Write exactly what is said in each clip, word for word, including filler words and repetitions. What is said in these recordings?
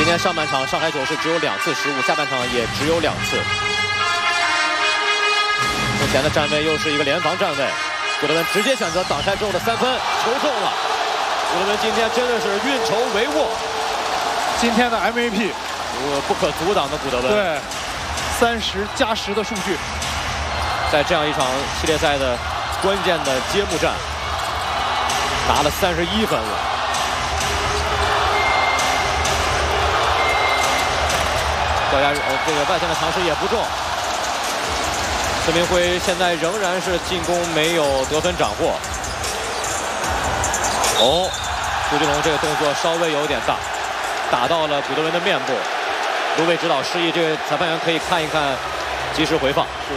今天上半场上海九是只有两次失误，下半场也只有两次。目前的站位又是一个联防站位，古德文直接选择挡拆之后的三分，球中了。古德文今天真的是运筹帷幄， 今天的 M V P， 呃，不可阻挡的古德文。 对，三十加十的数据， 在这样一场系列赛的关键的揭幕战，拿了三十一分了。高压呃这个外线的尝试也不中。孙明辉现在仍然是进攻没有得分斩获。哦，朱俊龙这个动作稍微有点大，打到了古德文的面部。卢伟指导示意这个裁判员可以看一看，及时回放。 是。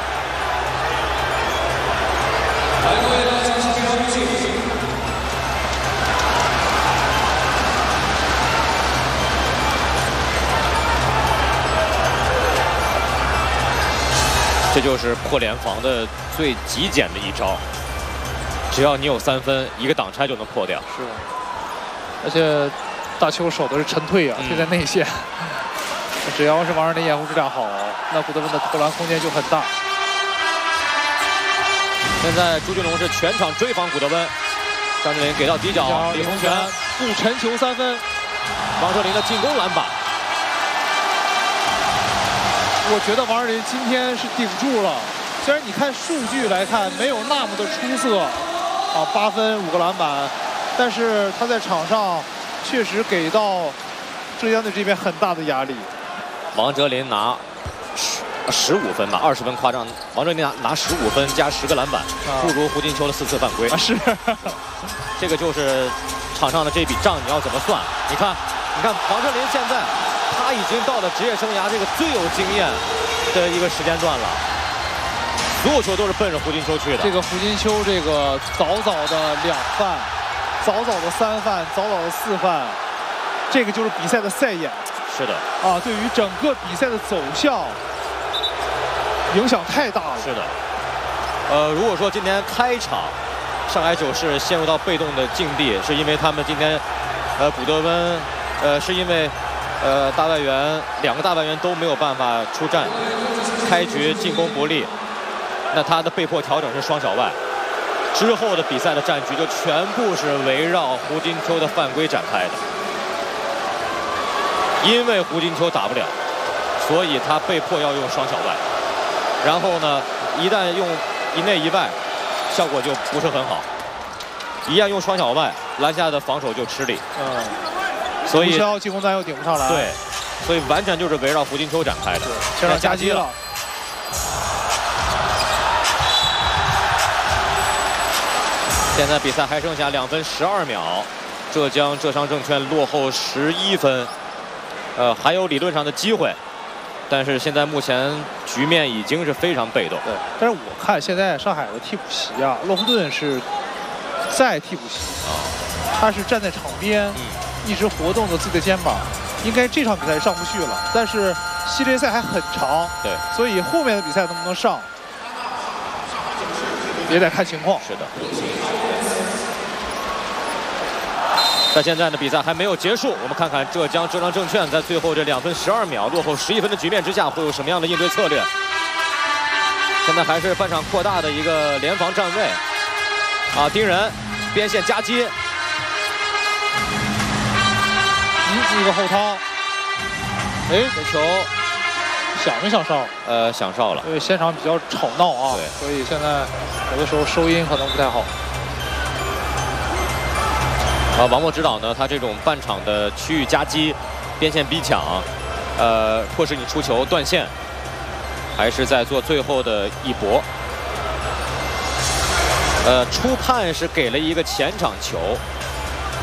这就是破联防的最极简的一招，只要你有三分，一个挡拆就能破掉。 是，而且大邱守的是沉退啊，贴在内线。嗯、只要是王尔林掩护质量好，那古德文的投篮空间就很大。 现在朱俊龙是全场追防古德温，张镇麟给到底角，李洪权不沉球三分， 王哲林的进攻篮板。 我觉得王尔林今天是顶住了，虽然你看数据来看没有那么的出色，啊，八分五个篮板，但是他在场上确实给到浙江队这边很大的压力。 王哲林拿十十五分吧，二十分夸张。王哲林拿拿十五分加十个篮板，不如胡金秋的四次犯规。 啊，是， 这个就是场上的这笔账你要怎么算？你看，你看王哲林现在。他已经到了职业生涯这个最有经验的一个时间段了，所有球都是奔着胡金秋去的。 这个胡金秋，这个早早的两犯，早早的三犯，早早的四犯，这个就是比赛的赛演。 是的， 啊，对于整个比赛的走向影响太大了。 是的，呃，如果说今天开场上海九是陷入到被动的境地，是因为他们今天，呃，古德温，呃，是因为。呃，大外援两个大外援都没有办法出战，开局进攻不利，那他的被迫调整是双小外，之后的比赛的战局就全部是围绕胡金秋的犯规展开的。因为胡金秋打不了，所以他被迫要用双小外，然后呢，一旦用一内一外，效果就不是很好。一旦用双小外，篮下的防守就吃力。 嗯。 所以进攻端又顶不上来， 对，所以完全就是围绕胡金秋展开的。 现在夹击了。 现在比赛还剩下两分十二秒，浙江浙商证券落后十一分，呃，还有理论上的机会，但是现在目前局面已经是非常被动。 对，但是我看现在上海的替补席啊，洛夫顿是在替补席啊，他是站在场边。嗯，一直活动着自己的肩膀，应该这场比赛上不去了。但是系列赛还很长， 对， 所以后面的比赛能不能上，也得看情况。 是的。在现在的比赛还没有结束，我们看看浙江浙商证券在最后这两分十二秒落后十一分的局面之下，会有什么样的应对策略？现在还是半场扩大的一个联防站位，啊，盯人，边线夹击。 一个后掏，哎， 这球想没想哨？ 呃，想哨了。 因为现场比较吵闹啊， 对， 所以现在有的时候收音可能不太好。 啊，王默指导呢，他这种半场的区域夹击、边线逼抢，呃，迫使你出球断线，还是在做最后的一搏。呃，初判是给了一个前场球。